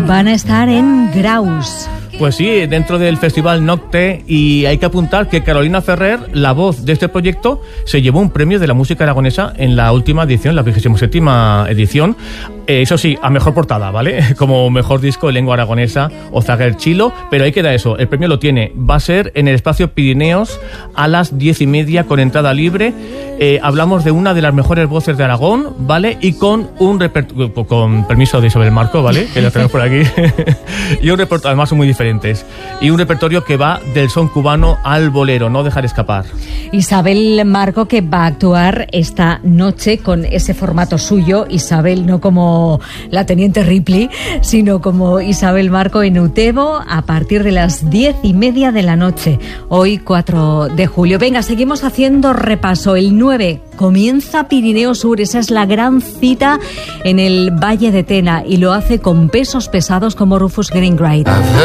van a estar en Graus. Pues sí, dentro del Festival Nocte, y hay que apuntar que Carolina Ferrer, la voz de este proyecto, se llevó un premio de la música aragonesa en la última edición, la 27ª edición. Eso sí, a mejor portada, ¿vale? Como mejor disco en lengua aragonesa o Zaguer Chilo, pero ahí queda eso, el premio lo tiene. Va a ser en el espacio Pirineos a las 10:30 con entrada libre. Hablamos de una de las mejores voces de Aragón, ¿vale? Y con un repertorio, con permiso de Isabel Marco, ¿vale? Que lo tenemos por aquí. Y un repertorio, además son muy diferentes. Y un repertorio que va del son cubano al bolero, no dejar escapar. Isabel Marco, que va a actuar esta noche con ese formato suyo. Isabel, no como la teniente Ripley, sino como Isabel Marco en Utebo a partir de las 10:30 de la noche, hoy 4 de julio. Venga, seguimos haciendo repaso. El 9 comienza Pirineo Sur, esa es la gran cita en el Valle de Tena, y lo hace con pesos pesados como Rufus Wainwright.